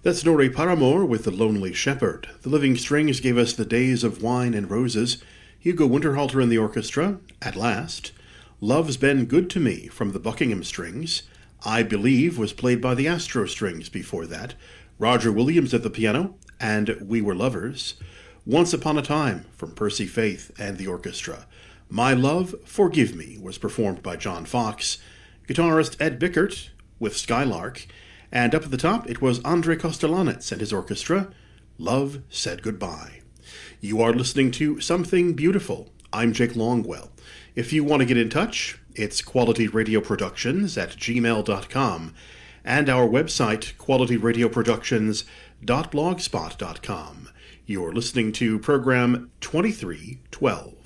That's Norrie Paramore with The Lonely Shepherd. The Living Strings gave us The Days of Wine and Roses. Hugo Winterhalter in the orchestra, At Last. Love's Been Good to Me from the Buckingham Strings. I Believe was played by the Astro Strings before that. Roger Williams at the piano, and We Were Lovers. Once Upon a Time from Percy Faith and the orchestra. My Love, Forgive Me was performed by John Fox. Guitarist Ed Bickert with Skylark. And up at the top, it was Andrei Kostelanetz and his orchestra. Love Said Goodbye. You are listening to Something Beautiful. I'm Jake Longwell. If you want to get in touch, it's qualityradioproductions@gmail.com and our website, qualityradioproductions.blogspot.com. You're listening to program 2312.